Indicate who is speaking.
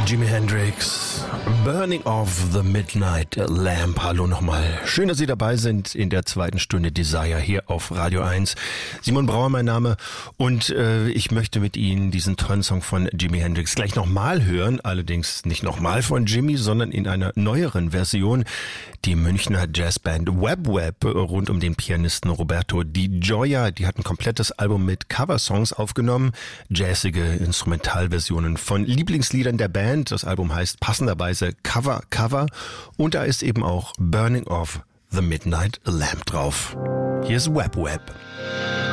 Speaker 1: Jimi Hendrix, Burning of the Midnight Lamp. Hallo nochmal. Schön, dass Sie dabei sind in der zweiten Stunde Desire hier auf Radio 1. Simon Brauer mein Name und ich möchte mit Ihnen diesen tollen Song von Jimi Hendrix gleich nochmal hören. Allerdings nicht nochmal von Jimi, sondern in einer neueren Version. Die Münchner Jazzband Web rund um den Pianisten Roberto Di Gioia, die hat ein komplettes Album mit Coversongs aufgenommen. Jazzige Instrumentalversionen von Lieblingsliedern der Band. Das Album heißt passenderweise Cover und da ist eben auch Burning of the Midnight Lamp drauf. Hier ist Web.